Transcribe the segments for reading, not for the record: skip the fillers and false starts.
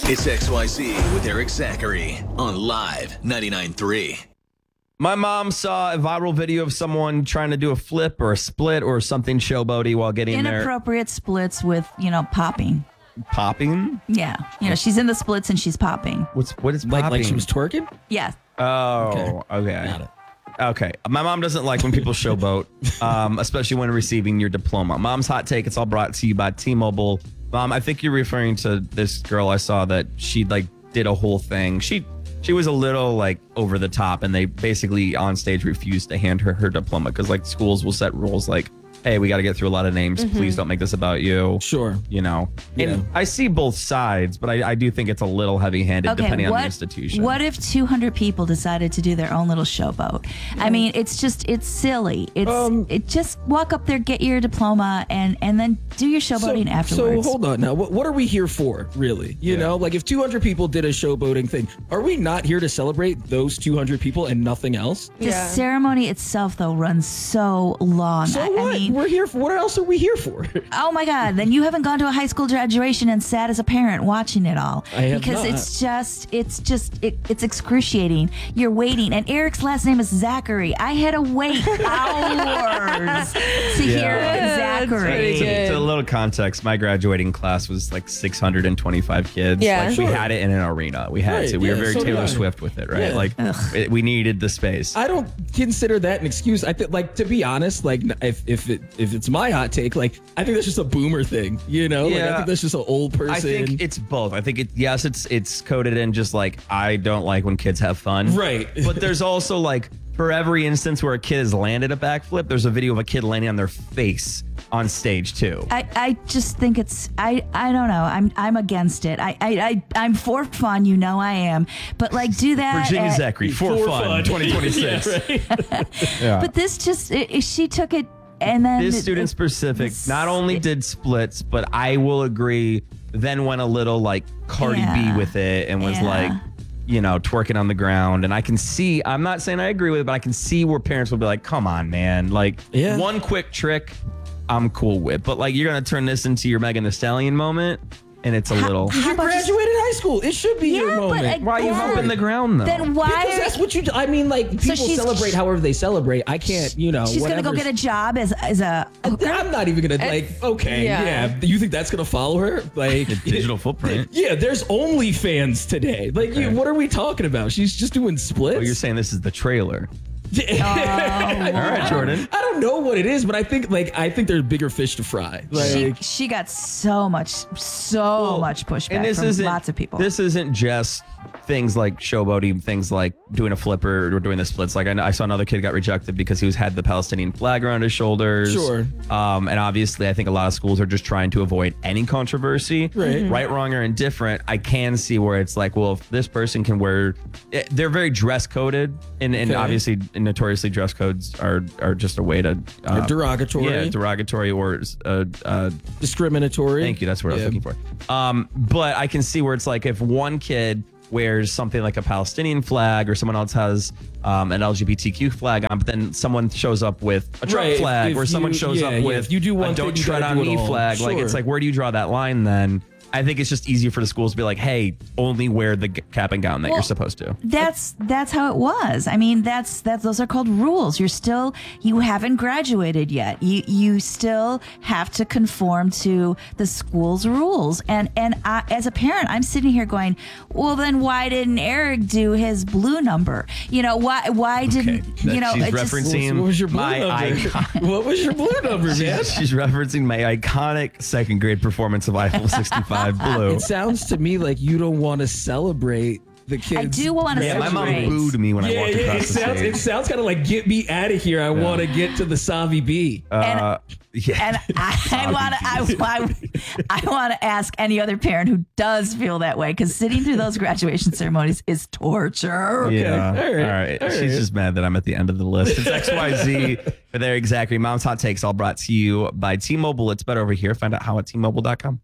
It's XYZ with Eric Zachary on Live 99.3. My mom saw a viral video of someone trying to do a flip or a split or something showboaty while getting Inappropriate splits with, popping. Popping? Yeah. She's in the splits and she's popping. What is popping? Like she was twerking? Yeah. Oh, okay. Got it. Okay. My mom doesn't like when people showboat, especially when receiving your diploma. Mom's hot take. It's all brought to you by T-Mobile. Mom, I think you're referring to this girl I saw that she did a whole thing. She was a little over the top, and they basically on stage refused to hand her diploma because schools will set rules hey, we got to get through a lot of names. Mm-hmm. Please don't make this about you. Sure. And I see both sides, but I do think it's a little heavy-handed depending on the institution. What if 200 people decided to do their own little showboat? I mean, it's silly. It just walk up there, get your diploma, and then do your showboating afterwards. So hold on now. What are we here for, really? You know, if 200 people did a showboating thing, are we not here to celebrate those 200 people and nothing else? The ceremony itself, though, runs so long. So what? I mean, we're here for what else are we here for? Oh my God! Then you haven't gone to a high school graduation and sat as a parent watching it all. I have because not. it's excruciating. You're waiting, and Eric's last name is Zachary. I had to wait hours to hear Zachary. To a little context, my graduating class was 625 kids. Yeah. We had it in an arena. We had to. We were very Taylor Swift with it, right? Yeah. We needed the space. I don't consider that an excuse. I think, to be honest, if it's my hot take, I think that's just a boomer thing, I think that's just an old person. I think it's both. I think it's coded in just I don't like when kids have fun. Right. But there's also for every instance where a kid has landed a backflip, there's a video of a kid landing on their face on stage too. I just think it's I don't know. I'm against it. I'm for fun, I am. But do that. Virginia Zachary for fun 2026. Yeah, But this she took it. And then this student specific not only did splits, but I will agree, then went a little Cardi B with it and was twerking on the ground. And I can see, I'm not saying I agree with it, but I can see where parents would be like, come on, man. One quick trick I'm cool with. But you're going to turn this into your Megan Thee Stallion moment. And it's a little. You graduated high school. It should be your moment. Why are you humping the ground, though? Then why? Because that's what you do. I mean, people celebrate however they celebrate. I can't, She's going to go get a job as a hooker? I'm not even going to, okay, yeah. You think that's going to follow her? A digital footprint. Yeah, there's OnlyFans today. What are we talking about? She's just doing splits? Oh, you're saying this is the trailer. Oh, all right, Jordan. I don't know what it is, but I think there's bigger fish to fry. She got so much pushback and from lots of people. This isn't just things like showboating, things like doing a flipper or doing the splits. I saw another kid got rejected because he had the Palestinian flag around his shoulders. Sure. And obviously, I think a lot of schools are just trying to avoid any controversy. Right. Right, wrong, or indifferent. I can see where it's if this person can wear, they're very dress coded, and obviously notoriously dress codes are just a way to derogatory. Yeah, derogatory or discriminatory. Thank you. That's what I was looking for. But I can see where it's if one kid wears something like a Palestinian flag or someone else has an LGBTQ flag on, but then someone shows up with a Trump flag or someone shows up with you do a Don't Tread on Me flag. Sure. It's where do you draw that line then? I think it's just easier for the schools to be hey, only wear the cap and gown that you're supposed to. That's how it was. I mean, those are called rules. You haven't graduated yet. You still have to conform to the school's rules. And I, as a parent, I'm sitting here going, well, then why didn't Eric do his blue number? Why didn't she's referencing what was your blue my number? What was your blue number, man? She's referencing my iconic second grade performance of Eiffel 65 Blue. It sounds to me like you don't want to celebrate the kids. I do want to my celebrate. mom booed me when I walked across the stage. It sounds kind of get me out of here. I want to get to the Savi B. And I want to ask any other parent who does feel that way, because sitting through those graduation ceremonies is torture. Okay. Yeah. All right. She's just mad that I'm at the end of the list. It's XYZ. There, exactly. Mom's Hot Takes, all brought to you by T-Mobile. It's better over here. Find out how at T-Mobile.com.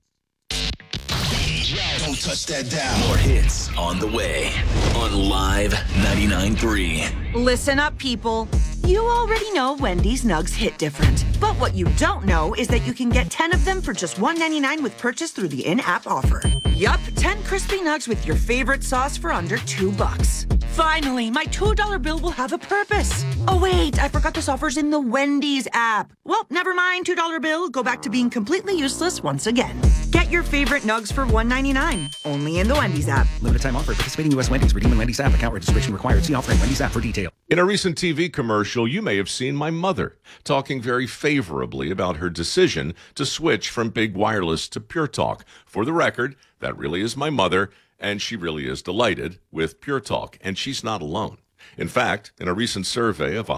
Don't touch that dial. More hits on the way on Live 99.3. Listen up, people. You already know Wendy's Nugs hit different. But what you don't know is that you can get 10 of them for just $1.99 with purchase through the in-app offer. Yup, 10 crispy nugs with your favorite sauce for under $2. Finally, my $2 bill will have a purpose. Oh wait, I forgot this offer's in the Wendy's app. Well, never mind, $2 bill. Go back to being completely useless once again. Get your favorite nugs for $1.99. Only in the Wendy's app. Limited time offer. Participating U.S. Wendy's. Redeem in Wendy's app. Account registration required. See offer in Wendy's app for detail. In a recent TV commercial, you may have seen my mother talking very favorably about her decision to switch from Big Wireless to Pure Talk. For the record, that really is my mother, and she really is delighted with Pure Talk, and she's not alone. In fact, in a recent survey of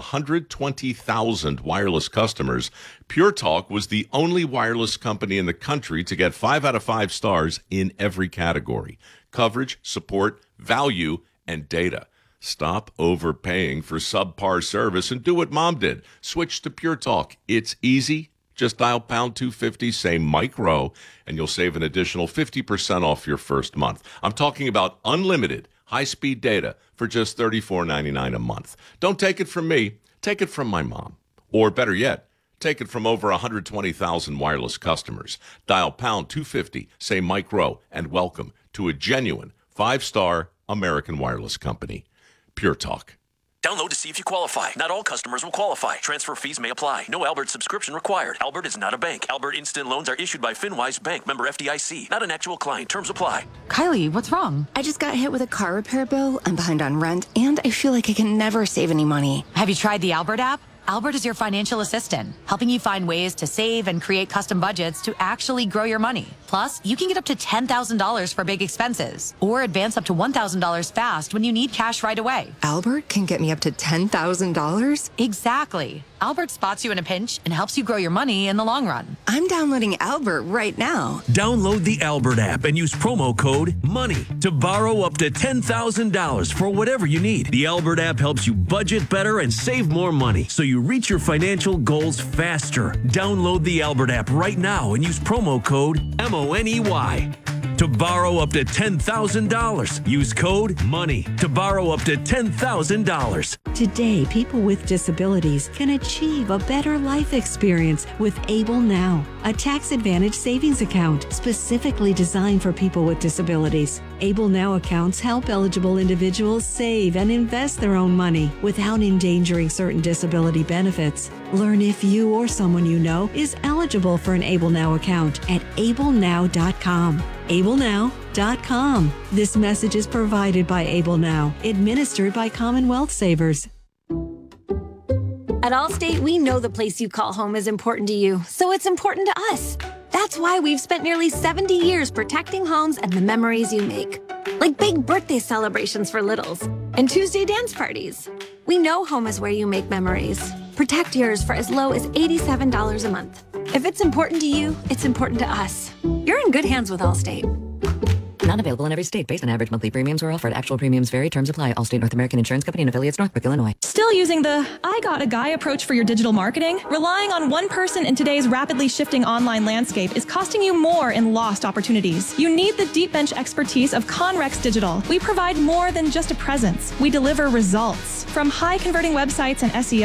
120,000 wireless customers, Pure Talk was the only wireless company in the country to get 5 out of 5 stars in every category: coverage, support, value, and data. Stop overpaying for subpar service and do what Mom did. Switch to Pure Talk. It's easy. Just dial pound 250, say Mike Rowe, and you'll save an additional 50% off your first month. I'm talking about unlimited high-speed data for just $34.99 a month. Don't take it from me. Take it from my mom. Or better yet, take it from over 120,000 wireless customers. Dial pound 250, say Mike Rowe, and welcome to a genuine 5-star American wireless company. Pure Talk. Download to see if you qualify. Not all customers will qualify. Transfer fees may apply. No Albert subscription required. Albert is not a bank. Albert Instant Loans are issued by FinWise Bank, member FDIC. Not an actual client. Terms apply. Kylie, what's wrong? I just got hit with a car repair bill. I'm behind on rent, and I feel like I can never save any money. Have you tried the Albert app? Albert is your financial assistant, helping you find ways to save and create custom budgets to actually grow your money. Plus, you can get up to $10,000 for big expenses or advance up to $1,000 fast when you need cash right away. Albert can get me up to $10,000? Exactly. Albert spots you in a pinch and helps you grow your money in the long run. I'm downloading Albert right now. Download the Albert app and use promo code MONEY to borrow up to $10,000 for whatever you need. The Albert app helps you budget better and save more money so you reach your financial goals faster. Download the Albert app right now and use promo code MONEY to borrow up to $10,000. Use code MONEY to borrow up to $10,000. Today, people with disabilities can achieve a better life experience with Able Now, a tax-advantaged savings account specifically designed for people with disabilities. Able Now accounts help eligible individuals save and invest their own money without endangering certain disability benefits. Learn if you or someone you know is eligible for an Able Now account at ablenow.com. ablenow.com. This message is provided by Able Now, administered by Commonwealth Savers. At Allstate, we know the place you call home is important to you, so it's important to us. That's why we've spent nearly 70 years protecting homes and the memories you make. Like big birthday celebrations for littles and Tuesday dance parties. We know home is where you make memories. Protect yours for as low as $87 a month. If it's important to you, it's important to us. You're in good hands with Allstate. Not available in every state. Based on average monthly premiums or offered. Actual premiums vary. Terms apply. Allstate North American Insurance Company and affiliates, Northbrook, Illinois. Still using the I got a guy approach for your digital marketing? Relying on one person in today's rapidly shifting online landscape is costing you more in lost opportunities. You need the deep bench expertise of Conrex Digital. We provide more than just a presence. We deliver results. From high converting websites and SEO